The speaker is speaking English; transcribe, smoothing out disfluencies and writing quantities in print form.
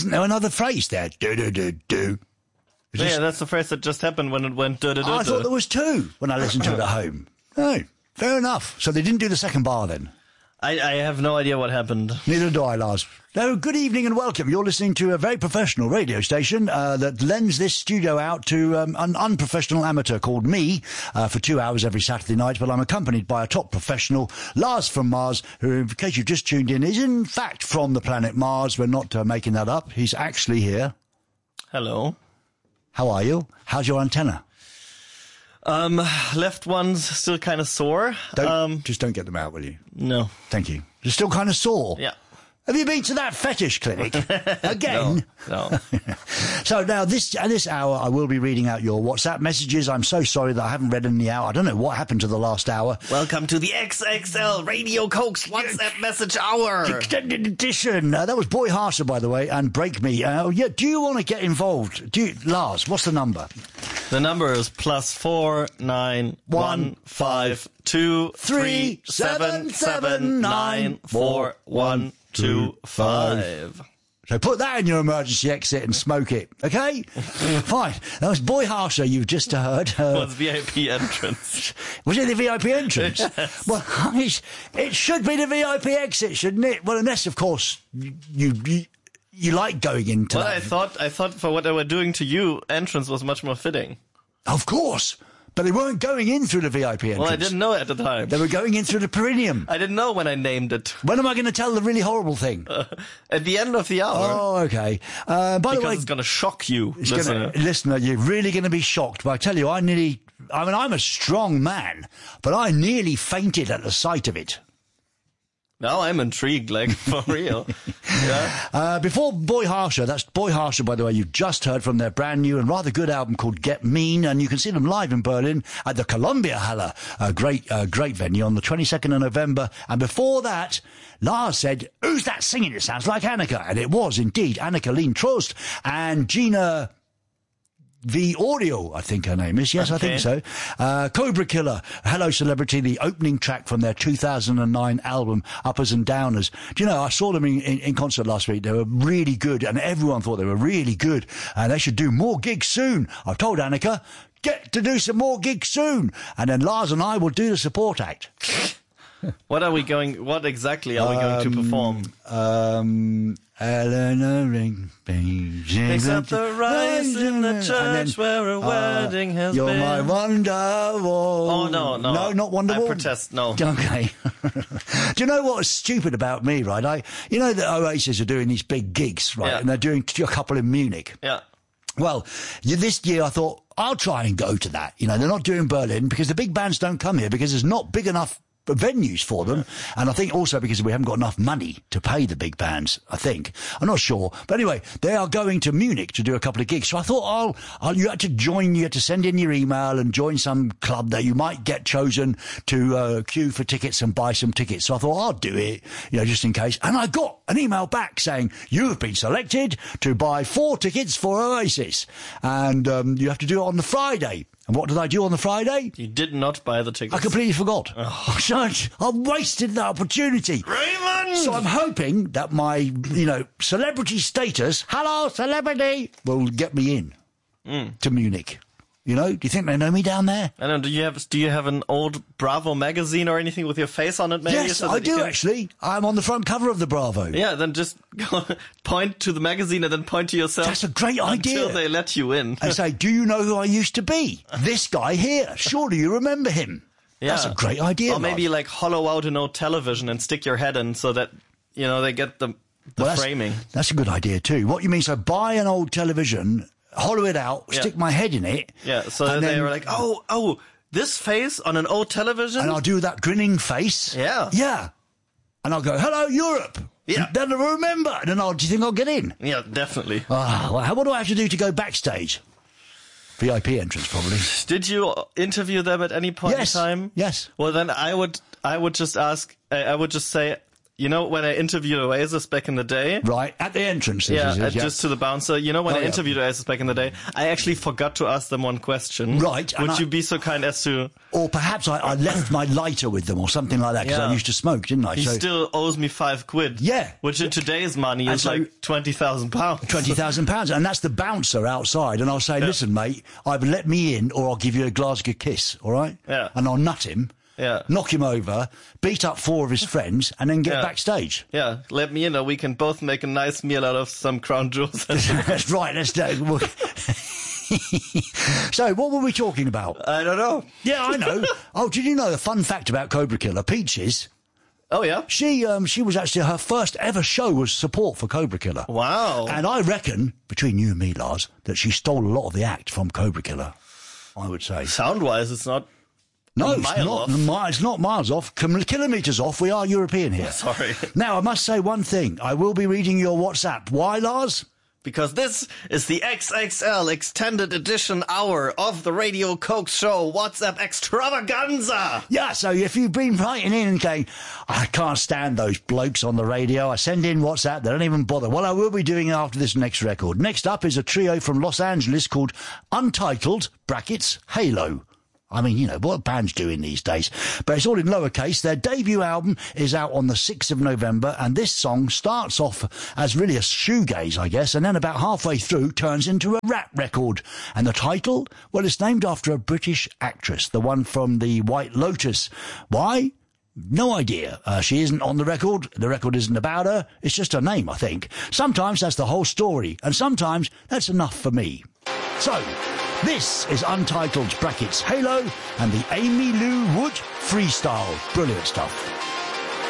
Isn't there another phrase there? Do. Yeah, that's the phrase that just happened when it went do. I thought there was two when I listened to it at home. Oh, fair enough. So they didn't do the second bar then? I have no idea what happened. Neither do I, Lars. No, good evening and welcome. You're listening to a very professional radio station that lends this studio out to an unprofessional amateur called me for 2 hours every Saturday night, but I'm accompanied by a top professional, Lars from Mars, who, in case you've just tuned in, is in fact from the planet Mars. We're not making that up. He's actually here. Hello. How are you? How's your antenna? Left one's still kind of sore. Just don't get them out, will you? No. Thank you. They're still kind of sore. Yeah. Have you been to that fetish clinic again? No. So now this hour, I will be reading out your WhatsApp messages. I'm so sorry that I haven't read any out. I don't know what happened to the last hour. Welcome to the XXL Radio Cokes WhatsApp message hour. Extended edition. That was Boy Harsher, by the way, and Break Me. Yeah. Do you want to get involved? Lars, what's the number? The number is +4 9 1 5 2 3 7 7 9 4 1 2 5. So put that in your emergency exit and smoke it, okay? Fine. That was Boy Harsher you've just heard. Was VIP entrance. Was it the VIP entrance? Yes. Well, it should be the VIP exit, shouldn't it? Well, unless, of course, you like going into that. Well, I thought for what they were doing to you, entrance was much more fitting. Of course. But they weren't going in through the VIP entrance. Well, I didn't know at the time. They were going in through the perineum. I didn't know when I named it. When am I going to tell the really horrible thing? At the end of the hour. Oh, okay. By the way, because it's going to shock you, listener. You're really going to be shocked. But I tell you, I'm a strong man, but I nearly fainted at the sight of it. Now I'm intrigued, like, for real. Yeah. Before Boy Harsher, that's Boy Harsher, by the way, you've just heard from their brand new and rather good album called Get Mean, and you can see them live in Berlin at the Columbia Halle, a great venue on the 22nd of November. And before that, Lars said, who's that singing? It sounds like Annika. And it was indeed Annika-Leen Trost and Gina V Audio, I think her name is. Yes, okay. I think so. Cobra Killer, Hello Celebrity, the opening track from their 2009 album, Uppers and Downers. Do you know, I saw them in concert last week. They were really good, and everyone thought they were really good, and they should do more gigs soon. I've told Annika, get to do some more gigs soon, and then Lars and I will do the support act. What exactly are we going to perform? Eleanor Rigby picks up the rice in the church where a wedding has you're been. You're my Wonderwall. Oh, no. No, not Wonderwall. I protest, no. Okay. Do you know what's stupid about me, right? You know that Oasis are doing these big gigs, right? Yeah. And they're doing a couple in Munich. Yeah. Well, this year I thought, I'll try and go to that. You know, they're not doing Berlin because the big bands don't come here because there's not big enough venues for them, and I think also because we haven't got enough money to pay the big bands, I think. I'm not sure. But anyway, they are going to Munich to do a couple of gigs. So I thought, you had to send in your email and join some club that you might get chosen to queue for tickets and buy some tickets. So I thought, I'll do it, just in case. And I got an email back saying, you have been selected to buy 4 tickets for Oasis. And you have to do it on the Friday. And what did I do on the Friday? You did not buy the tickets. I completely forgot. Oh. I wasted the opportunity. Raymond! So I'm hoping that my, celebrity status, hello, celebrity, will get me in to Munich. Do you think they know me down there? I don't know, do you have an old Bravo magazine or anything with your face on it maybe? Yes, I do actually. I'm on the front cover of the Bravo. Yeah, then just point to the magazine and then point to yourself. That's a great idea. Until they let you in. And say, do you know who I used to be? This guy here. Surely you remember him. Yeah. That's a great idea. Or maybe hollow out an old television and stick your head in so that, they get the framing. That's a good idea too. What you mean, so buy an old television, hollow it out, stick my head in it. Yeah, so then they were like, oh, this face on an old television? And I'll do that grinning face. Yeah. Yeah. And I'll go, hello, Europe. Yeah. And then I'll remember. And then do you think I'll get in? Yeah, definitely. What do I have to do to go backstage? VIP entrance, probably. Did you interview them at any point in time? Yes. Well, then I would just ask, I would just say, you know, when I interviewed Oasis back in the day. Right, at the entrance. Just to the bouncer. You know, when I interviewed Oasis back in the day, I actually forgot to ask them one question. Right. Would you be so kind as to... Or perhaps I left my lighter with them or something like that, because I used to smoke, didn't I? He still owes me £5. Yeah. Which in today's money is like £20,000. £20,000. And that's the bouncer outside. And I'll say, listen, mate, either let me in or I'll give you a Glasgow kiss, all right? Yeah. And I'll nut him. Yeah. Knock him over, beat up 4 of his friends, and then get backstage. Yeah, let me in, or we can both make a nice meal out of some crown jewels. That's right, let's do it. So, what were we talking about? I don't know. Yeah, I know. Oh, did you know the fun fact about Cobra Killer? Peaches. Oh, yeah? She was actually, her first ever show was support for Cobra Killer. Wow. And I reckon, between you and me, Lars, that she stole a lot of the act from Cobra Killer, I would say. Sound-wise, it's not... No, it's not miles off. Kilometres off. We are European here. Sorry. Now, I must say one thing. I will be reading your WhatsApp. Why, Lars? Because this is the XXL Extended Edition hour of the Radio Coke Show WhatsApp Extravaganza. Yeah, so if you've been writing in and going, I can't stand those blokes on the radio, I send in WhatsApp, they don't even bother. Well, I will be doing it after this next record. Next up is a trio from Los Angeles called Untitled, brackets, Halo. I mean, you know, what bands doing these days? But it's all in lowercase. Their debut album is out on the 6th of November, and this song starts off as really a shoegaze, I guess, and then about halfway through turns into a rap record. And the title? Well, it's named after a British actress, the one from The White Lotus. Why? No idea. She isn't on the record. The record isn't about her. It's just her name, I think. Sometimes that's the whole story, and sometimes that's enough for me. So... this is Untitled, brackets, Halo, and the Amy Lou Wood freestyle. Brilliant stuff.